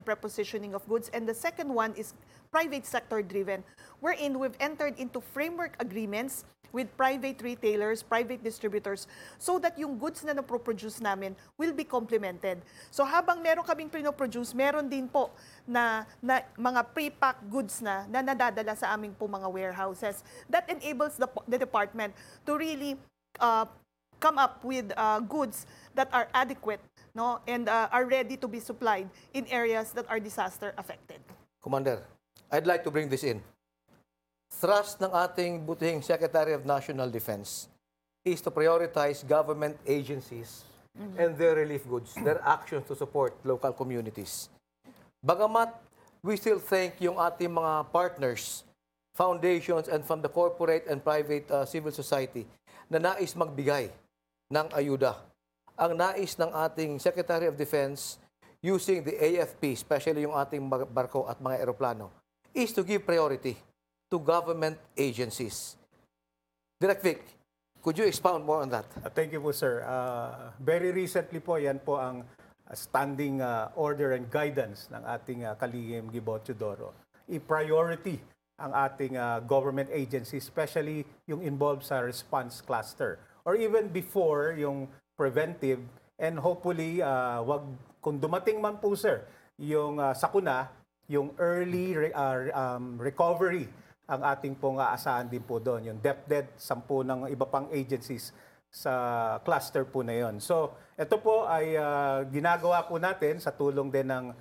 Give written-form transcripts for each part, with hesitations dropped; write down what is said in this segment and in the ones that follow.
prepositioning of goods. And the second one is private sector driven, wherein we've entered into framework agreements with private retailers, private distributors, so that yung goods na naproproduce namin will be complemented. So habang meron kaming pinoproduce, meron din po na mga pre-packed goods na nadadala sa aming po mga warehouses. That enables the department to really come up with goods that are adequate, no, and are ready to be supplied in areas that are disaster affected. Commander, I'd like to bring this in. Thrust ng ating butihing Secretary of National Defense is to prioritize government agencies and their relief goods, their actions to support local communities. Bagamat we still thank yung ating mga partners, foundations, and from the corporate and private civil society na nais magbigay ng ayuda. Ang nais ng ating Secretary of Defense using the AFP, especially yung ating barko at mga eroplano, is to give priority to government agencies. Direct Vic, could you expound more on that? Thank you po, sir. Very recently po, yan po ang standing order and guidance ng ating kalihim Gibo Teodoro. I-priority ang ating government agencies, especially yung involved sa response cluster. Or even before, yung preventive, and hopefully, kung dumating man po, sir, yung sakuna, yung early recovery, ang ating pong aasahan din po doon. Yung DepEd, 10 ng iba pang agencies sa cluster po na yon. So, ito po ay ginagawa po natin sa tulong din ng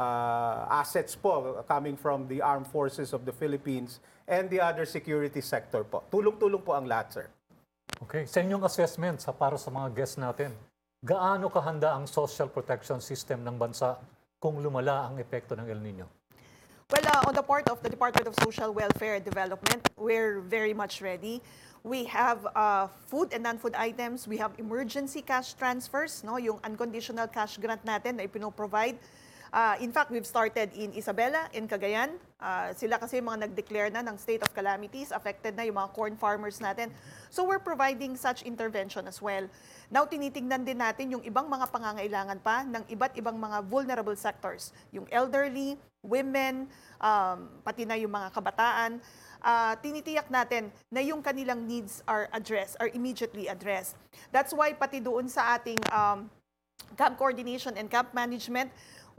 assets po coming from the Armed Forces of the Philippines and the other security sector po. Tulong-tulong po ang lahat, sir. Okay. Sa inyong assessment para sa mga guests natin, gaano kahanda ang social protection system ng bansa kung lumala ang epekto ng El Nino? Well, on the part of the Department of Social Welfare and Development, we're very much ready. We have food and non-food items. We have emergency cash transfers, no, yung unconditional cash grant natin na ipino-provide. In fact, we've started in Isabela, in Cagayan. Sila kasi mga nag-declare na ng state of calamities, affected na yung mga corn farmers natin. So we're providing such intervention as well. Now, tinitingnan din natin yung ibang mga pangangailangan pa ng iba't ibang mga vulnerable sectors. Yung elderly, women, pati na yung mga kabataan. Tinitiyak natin na yung kanilang needs are immediately addressed. That's why pati doon sa ating camp coordination and camp management,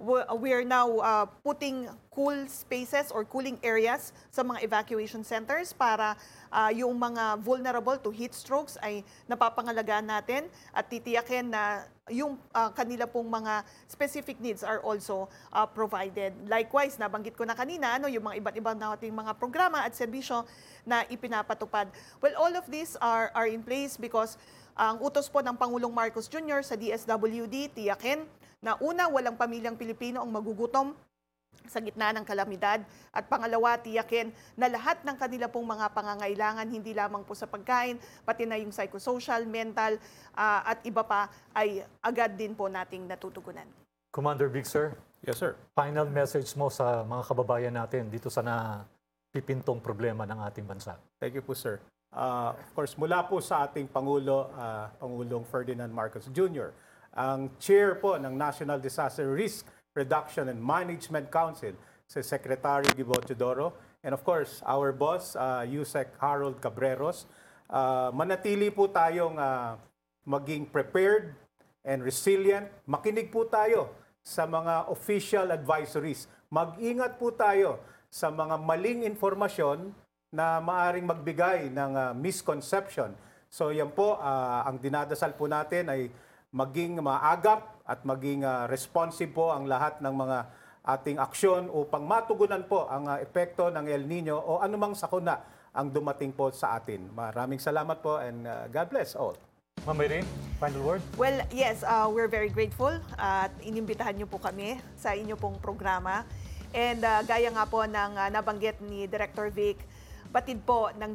we are now putting cool spaces or cooling areas sa mga evacuation centers para yung mga vulnerable to heat strokes ay napapangalagaan natin at titiyakin na yung kanila pong mga specific needs are also provided. Likewise, nabanggit ko na kanina, yung mga iba't ibang nating mga programa at serbisyo na ipinapatupad. Well, all of these are in place because ang utos po ng Pangulong Marcos Jr. sa DSWD, tiyakin na una, walang pamilyang Pilipino ang magugutom sa gitna ng kalamidad. At pangalawa, tiyakin na lahat ng kanila pong mga pangangailangan, hindi lamang po sa pagkain, pati na yung psychosocial, mental, at iba pa, ay agad din po nating natutugunan. Commander Vic, sir. Yes, sir. Final message mo sa mga kababayan natin dito sa napipintong problema ng ating bansa. Thank you po, sir. Of course, mula po sa ating Pangulo, Pangulong Ferdinand Marcos Jr., ang chair po ng National Disaster Risk Reduction and Management Council, si Secretary Gibo Teodoro, and of course, our boss, Yusek Harold Cabreros, manatili po tayong maging prepared and resilient. Makinig po tayo sa mga official advisories. Mag-ingat po tayo sa mga maling informasyon na maaring magbigay ng misconception. So yan po, ang dinadasal po natin ay maging maagap at maging responsive po ang lahat ng mga ating aksyon upang matugunan po ang epekto ng El Nino o anumang sakuna ang dumating po sa atin. Maraming salamat po and God bless all. Ma'am Irene, final word? Well, yes, we're very grateful at inimbitahan niyo po kami sa inyo pong programa. And gaya nga po ng nabanggit ni Director Vic, batid po ng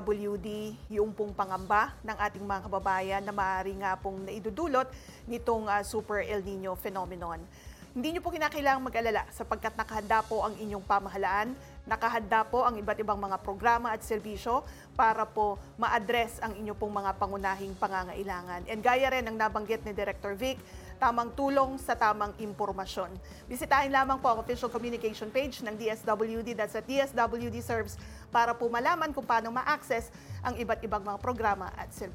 DSWD yung pong pangamba ng ating mga kababayan na maaari nga pong naidudulot nitong Super El Nino phenomenon. Hindi niyo po kinakailangang mag-alala sapagkat nakahanda po ang inyong pamahalaan, nakahanda po ang iba't ibang mga programa at serbisyo para po ma-address ang inyong pong mga pangunahing pangangailangan. And gaya rin ang nabanggit ni Director Vic, tamang tulong sa tamang impormasyon. Bisitahin lamang po ang official communication page ng DSWD, that's at DSWD Serves, para po malaman kung paano ma-access ang iba't ibang mga programa at